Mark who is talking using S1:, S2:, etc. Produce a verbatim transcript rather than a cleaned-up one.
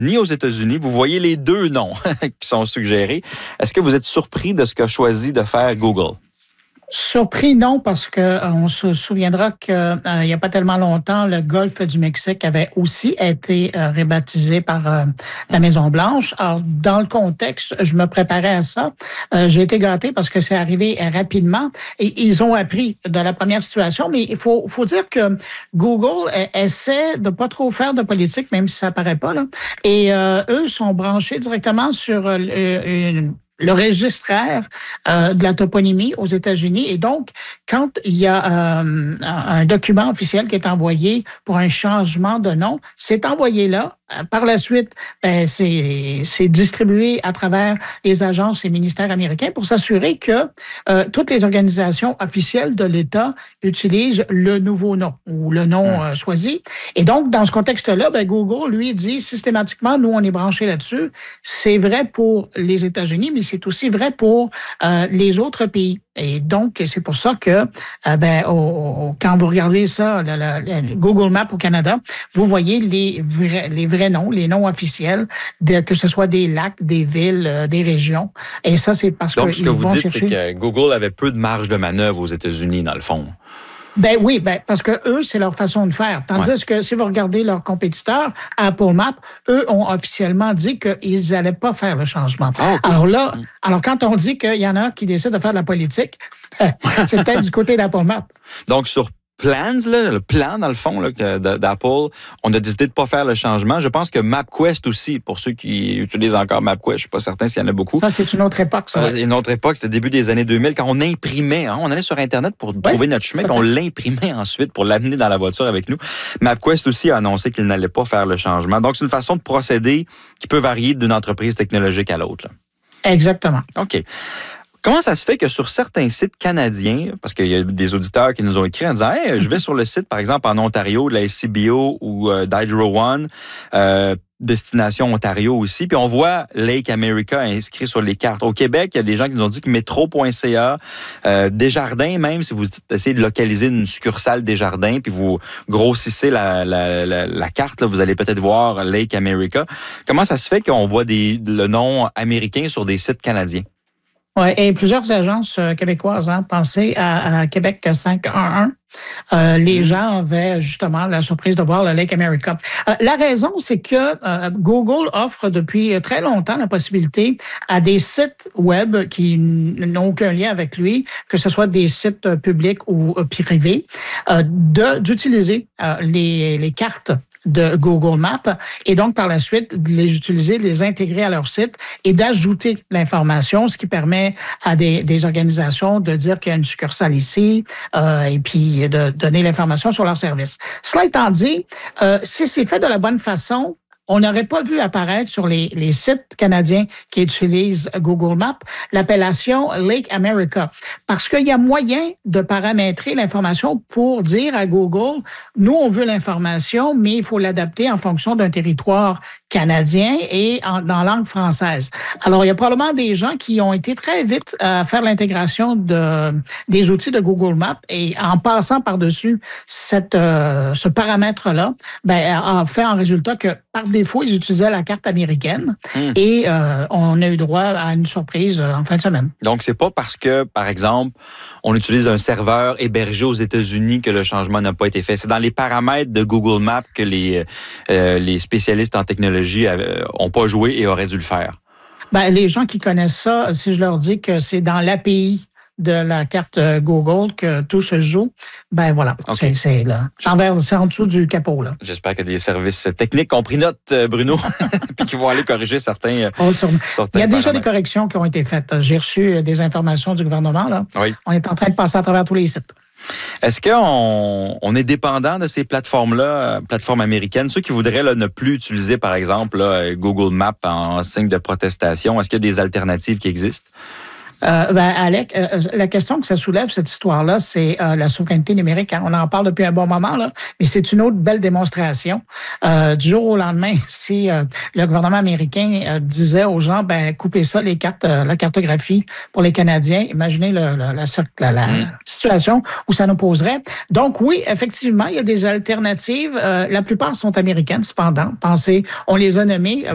S1: ni aux États-Unis. Vous voyez les deux noms qui sont suggérés. Est-ce que vous êtes surpris de ce qu'a choisi de faire Google?
S2: Surpris, non, parce que euh, on se souviendra qu'il euh, n'y a pas tellement longtemps, le golfe du Mexique avait aussi été euh, rebaptisé par euh, la Maison-Blanche. Alors, dans le contexte, je me préparais à ça. Euh, j'ai été gâté parce que c'est arrivé rapidement et ils ont appris de la première situation, mais il faut, faut dire que Google essaie de pas trop faire de politique, même si ça paraît pas, là. Et euh, eux sont branchés directement sur euh, une le registraire euh, de la toponymie aux États-Unis. Et donc, quand il y a euh, un document officiel qui est envoyé pour un changement de nom, c'est envoyé là. Par la suite, ben, c'est, c'est distribué à travers les agences et ministères américains pour s'assurer que euh, toutes les organisations officielles de l'État utilisent le nouveau nom ou le nom euh, choisi. Et donc, dans ce contexte-là, ben, Google, lui, dit systématiquement, nous, on est branchés là-dessus. C'est vrai pour les États-Unis, mais c'est aussi vrai pour euh, les autres pays. Et donc, c'est pour ça que euh, ben, au, au, quand vous regardez ça, le, le, le Google Maps au Canada, vous voyez les vrais, les vrais noms, les noms officiels, de, que ce soit des lacs, des villes, euh, des régions. Et ça, c'est parce que
S1: Donc, ce que vous dites,
S2: chercher...
S1: c'est que Google avait peu de marge de manœuvre aux États-Unis, dans le fond.
S2: Ben oui, ben parce que eux, c'est leur façon de faire. Tandis ouais. que si vous regardez leurs compétiteurs, Apple Maps, eux ont officiellement dit qu'ils n'allaient pas faire le changement. Oh, okay. Alors là, mm. alors quand on dit qu'il y en a qui décident de faire de la politique, c'est peut-être du côté d'Apple Maps.
S1: Donc, sur Plans, là, le plan, dans le fond, là, d'Apple, on a décidé de ne pas faire le changement. Je pense que MapQuest aussi, pour ceux qui utilisent encore MapQuest, je ne suis pas certain s'il y en a beaucoup.
S2: Ça, c'est une autre époque, ça.
S1: Euh, une autre époque, c'était début des années deux mille, quand on imprimait, hein, on allait sur Internet pour ouais, trouver notre chemin, puis on l'imprimait ensuite pour l'amener dans la voiture avec nous. MapQuest aussi a annoncé qu'il n'allait pas faire le changement. Donc, c'est une façon de procéder qui peut varier d'une entreprise technologique à l'autre. Là.
S2: Exactement.
S1: OK. Comment ça se fait que sur certains sites canadiens, parce qu'il y a des auditeurs qui nous ont écrit en disant hey, je vais sur le site, par exemple, en Ontario, de la S C B O ou euh, d'Hydro One, euh, destination Ontario aussi, puis on voit Lake America inscrit sur les cartes. Au Québec, il y a des gens qui nous ont dit que métro point c a, euh, Desjardins même, si vous essayez de localiser une succursale Desjardins, puis vous grossissez la, la, la, la carte, là, vous allez peut-être voir Lake America. Comment ça se fait qu'on voit des, le nom américain sur des sites canadiens?
S2: Oui, et plusieurs agences québécoises ont hein, pensé à, à Québec cinq un un. Euh, les gens avaient justement la surprise de voir le Lake America. Euh, la raison, c'est que euh, Google offre depuis très longtemps la possibilité à des sites web qui n'ont aucun lien avec lui, que ce soit des sites publics ou euh, privés, euh, de, d'utiliser euh, les, les cartes de Google Maps et donc par la suite de les utiliser, de les intégrer à leur site et d'ajouter l'information, ce qui permet à des, des organisations de dire qu'il y a une succursale ici euh, et puis de donner l'information sur leur service. Cela étant dit, euh, si c'est fait de la bonne façon, on n'aurait pas vu apparaître sur les, les sites canadiens qui utilisent Google Maps l'appellation Lake America. Parce qu'il y a moyen de paramétrer l'information pour dire à Google, nous, on veut l'information, mais il faut l'adapter en fonction d'un territoire canadien et en, dans langue française. Alors, il y a probablement des gens qui ont été très vite à faire l'intégration de, des outils de Google Maps et en passant par-dessus cette, euh, ce paramètre-là, ben, a fait en résultat que par défaut, ils utilisaient la carte américaine mmh. et euh, on a eu droit à une surprise en fin de semaine.
S1: Donc, c'est pas parce que, par exemple, on utilise un serveur hébergé aux États-Unis que le changement n'a pas été fait. C'est dans les paramètres de Google Maps que les, euh, les spécialistes en technologie n'ont pas joué et auraient dû le faire.
S2: Ben, les gens qui connaissent ça, si je leur dis que c'est dans l'A P I de la carte Google que tout se joue, ben voilà, okay. c'est, c'est, là, envers, c'est en dessous du capot. Là.
S1: J'espère que des services techniques ont pris note, Bruno, puis qu'ils vont aller corriger certains,
S2: oh, certains Il y a déjà
S1: paramètres.
S2: Des corrections qui ont été faites. J'ai reçu des informations du gouvernement. Là.
S1: Oui.
S2: On est en train de passer à travers tous les sites.
S1: Est-ce qu'on on est dépendant de ces plateformes-là, plateformes américaines, ceux qui voudraient là, ne plus utiliser, par exemple, là, Google Maps en signe de protestation? Est-ce qu'il y a des alternatives qui existent?
S2: Euh, ben, Alec, euh, la question que ça soulève, cette histoire-là, c'est euh, la souveraineté numérique. Hein. On en parle depuis un bon moment, là, mais c'est une autre belle démonstration. Euh, du jour au lendemain, si euh, le gouvernement américain euh, disait aux gens, ben coupez ça, les cartes, euh, la cartographie pour les Canadiens, imaginez le, le, la, la, la mmh. situation où ça nous poserait. Donc oui, effectivement, il y a des alternatives. Euh, la plupart sont américaines, cependant. Pensez, on les a nommées.